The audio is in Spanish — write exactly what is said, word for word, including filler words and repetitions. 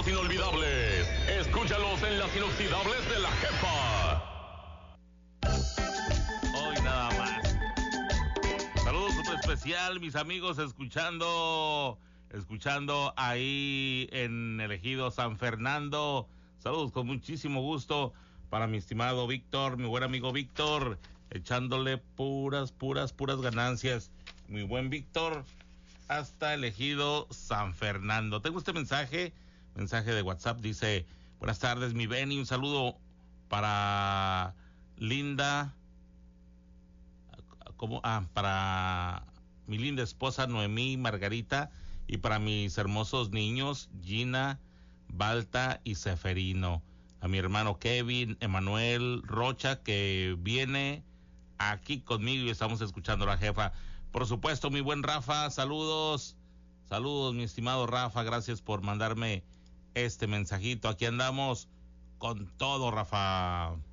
momentos inolvidables. Escúchalos en las inoxidables de la Jefa. Hoy nada más. Saludos súper especial, mis amigos, escuchando, escuchando ahí en el ejido San Fernando. Saludos con muchísimo gusto para mi estimado Víctor, mi buen amigo Víctor, echándole puras, puras, puras ganancias. Mi buen Víctor, hasta el ejido San Fernando. Tengo este mensaje, mensaje de WhatsApp, dice: buenas tardes, mi Benny, un saludo para Linda, como, ah, para mi linda esposa Noemí Margarita, y para mis hermosos niños Gina, Balta y Seferino, a mi hermano Kevin, Emanuel Rocha, que viene aquí conmigo y estamos escuchando a la jefa. Por supuesto, mi buen Rafa, saludos, saludos, mi estimado Rafa, gracias por mandarme este mensajito. Aquí andamos con todo, Rafa.